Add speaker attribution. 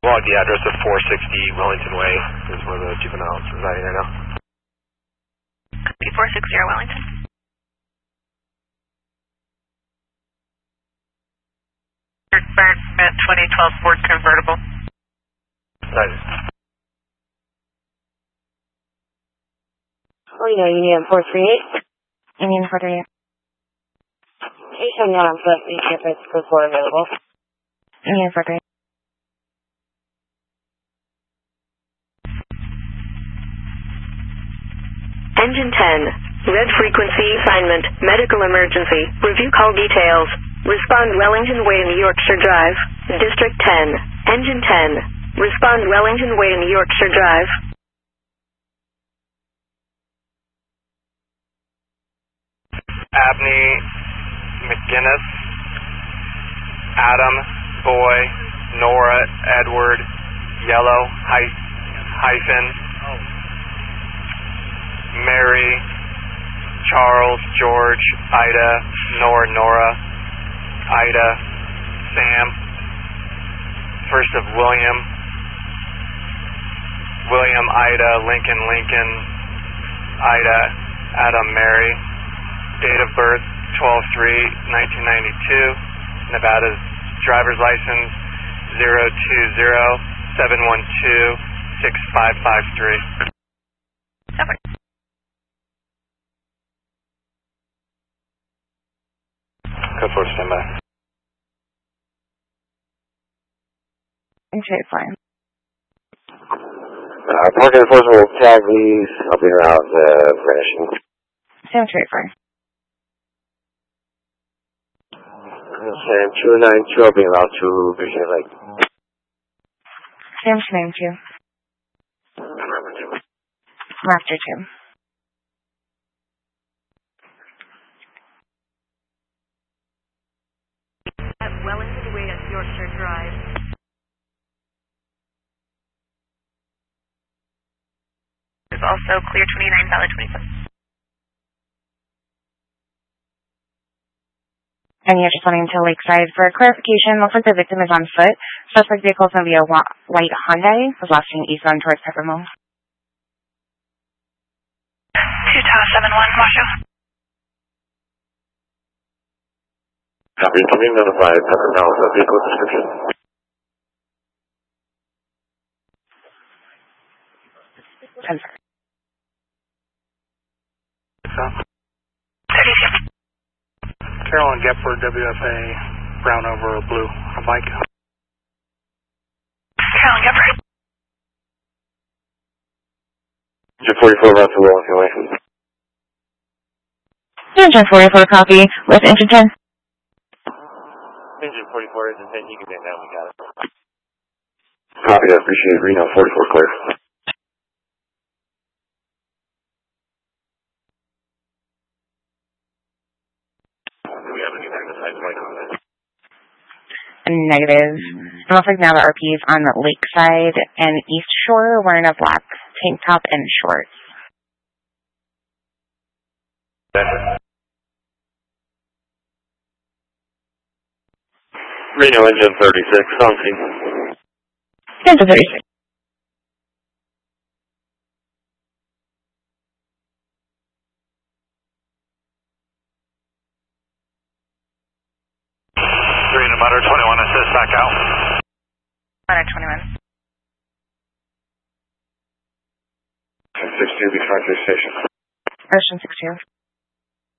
Speaker 1: Log the address of 460 Wellington Way is where the juvenile is residing right now.
Speaker 2: Copy 460 Wellington. Met 2012 Ford convertible.
Speaker 1: Nice.
Speaker 3: Oh, yeah, Union 438.
Speaker 4: Union 438.
Speaker 3: Hey, showing out on foot. Make sure if it's code 4 available.
Speaker 4: Union 438.
Speaker 5: Engine 10. Red frequency assignment. Medical emergency. Review call details. Respond Wellington Way, New Yorkshire Drive. District 10. Engine 10. Respond Wellington Way, New Yorkshire Drive.
Speaker 6: Abney McGinnis, Adam, Boy, Nora, Edward, Yellow, hyphen, Mary, Charles, George, Ida, Nora, Ida, Sam, first of William, Ida, Lincoln, Ida, Adam, Mary, date of birth 12/3/1992, Nevada's driver's license 020-712-6553.
Speaker 2: Over.
Speaker 1: Code 4, stand by.
Speaker 4: Okay, fine.
Speaker 7: Parking enforcement will tag these. I'll be around finishing.
Speaker 4: Sam straight fine.
Speaker 7: Sam 292, I'll be around to Vision Lake.
Speaker 4: Sam 292. Raptor 2.
Speaker 5: At Wellington Way at Yorkshire Drive.
Speaker 2: There's also clear 29, valid 27.
Speaker 4: And you're just running to Lakeside. For clarification, looks like the victim is on foot. Suspect vehicle is going to be a white Hyundai. Was last seen eastbound towards Peppermill.
Speaker 2: 2 Tower 71, Marshall.
Speaker 7: Copy, can we notify Peppermill of the vehicle description?
Speaker 4: Sensor.
Speaker 2: 30.
Speaker 6: Carolyn Gepford, WFA, brown over blue, on bike.
Speaker 2: Carolyn Gepford.
Speaker 7: Engine 44 runs to Wellington Way.
Speaker 4: Engine 44 copy with engine 10.
Speaker 7: Engine 44 is in 10, you can get down, we got it. Copy that, appreciate it. Reno 44 clear.
Speaker 4: Negative. It looks like now the RP is on the Lakeside and East Shore wearing a black tank top and shorts.
Speaker 7: Reno engine 36, on scene.
Speaker 4: Engine 36.
Speaker 6: Matter 21, assist back out.
Speaker 2: Matter 21.
Speaker 7: 62, be front to station.
Speaker 4: Ocean 62.